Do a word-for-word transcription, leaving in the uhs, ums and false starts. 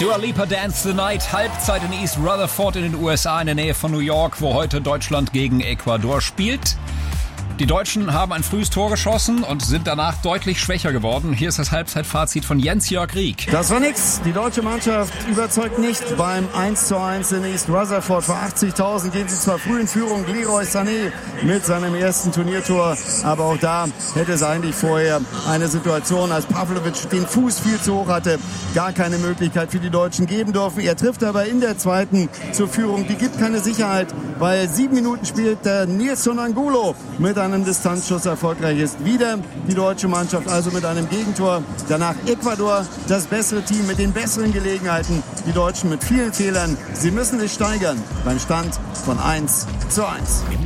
Dua Lipa Dance the Night, Halbzeit in East Rutherford in den U S A in der Nähe von New York, wo heute Deutschland gegen Ecuador spielt. Die Deutschen haben ein frühes Tor geschossen und sind danach deutlich schwächer geworden. Hier ist das Halbzeitfazit von Jens-Jörg Rieck. Das war nix. Die deutsche Mannschaft überzeugt nicht. Beim eins zu eins in East Rutherford vor achtzigtausend gehen sie zwar früh in Führung. Leroy Sané mit seinem ersten Turniertor. Aber auch da hätte es eigentlich vorher eine Situation, als Pavlovic den Fuß viel zu hoch hatte, gar keine Möglichkeit für die Deutschen geben dürfen. Er trifft aber in der zweiten zur Führung. Die gibt keine Sicherheit, weil sieben Minuten spielt der Nilsson Angulo mit einem Distanzschuss erfolgreich ist. Wieder die deutsche Mannschaft, also mit einem Gegentor. Danach Ecuador, das bessere Team mit den besseren Gelegenheiten. Die Deutschen mit vielen Fehlern. Sie müssen sich steigern beim Stand von eins zu eins.